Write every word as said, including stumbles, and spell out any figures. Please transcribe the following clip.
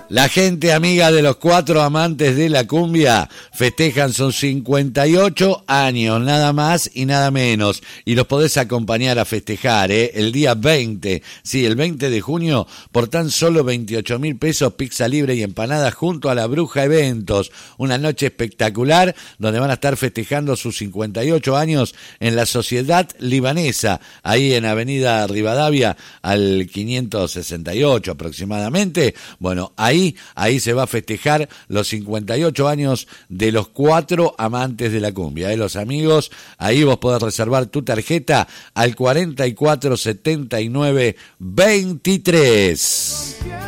La gente amiga de los cuatro amantes de la cumbia festejan sus cincuenta y ocho años, nada más y nada menos. Y los podés acompañar a festejar, ¿eh? El día veinte, sí, el veinte de junio, por tan solo veintiocho mil pesos, pizza libre y empanadas junto a la Bruja Eventos. Una noche espectacular donde van a estar festejando sus cincuenta y ocho años en la Sociedad Libanesa, ahí en Avenida Rivadavia al quinientos sesenta y ocho aproximadamente. Bueno, ahí Ahí se va a festejar los cincuenta y ocho años de los cuatro amantes de la cumbia, ¿eh? Los amigos, ahí vos podés reservar tu tarjeta al cuarenta y cuatro setenta y nueve veintitrés.